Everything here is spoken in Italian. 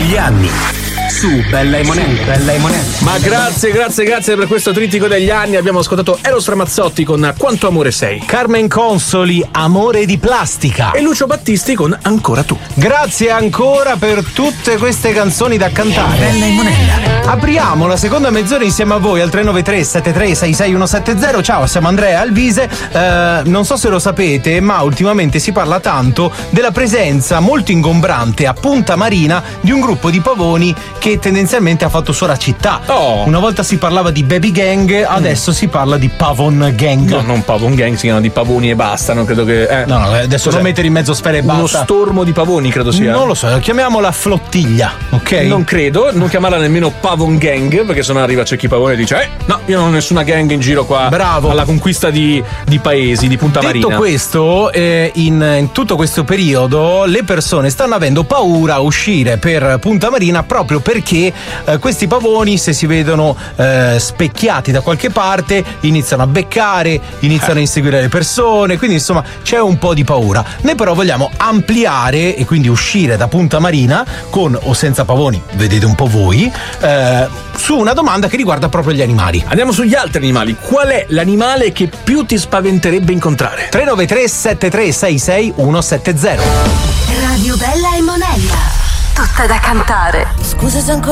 degli anni su Bella e Monella. Ma grazie per questo trittico degli anni. Abbiamo ascoltato Eros Ramazzotti con Quanto amore sei, Carmen Consoli, Amore di plastica, e Lucio Battisti con Ancora tu. Grazie ancora per tutte queste canzoni da cantare. Bella e Monella. Apriamo la seconda mezz'ora insieme a voi al 393 73 66170. Ciao, siamo Andrea Alvise. Non so se lo sapete, ma ultimamente si parla tanto della presenza molto ingombrante a Punta Marina di un gruppo di pavoni che tendenzialmente ha fatto suo la città. Una volta si parlava di baby gang, adesso si parla di pavon gang. No, non pavon gang, si chiamano di pavoni e basta. Non credo che. No, adesso non mettere in mezzo sfere e basta. Uno stormo di pavoni, credo sia. Non lo so, chiamiamola flottiglia, ok? Non credo, non chiamarla nemmeno pavon gang, perché sennò arriva c'è chi pavone e dice: no, io non ho nessuna gang in giro qua. Bravo. Alla conquista di paesi, di Punta Marina. Detto questo, in tutto questo periodo le persone stanno avendo paura a uscire per Punta Marina proprio perché questi pavoni, se si vedono specchiati da qualche parte, iniziano a beccare, iniziano a inseguire le persone, quindi insomma c'è un po' di paura. Noi però vogliamo ampliare e quindi uscire da Punta Marina con o senza pavoni, vedete un po' voi, su una domanda che riguarda proprio gli animali. Andiamo sugli altri animali. Qual è l'animale che più ti spaventerebbe incontrare? 393 7366 170. Radio Bella e Monella. Tutta da cantare. Scusa se ancora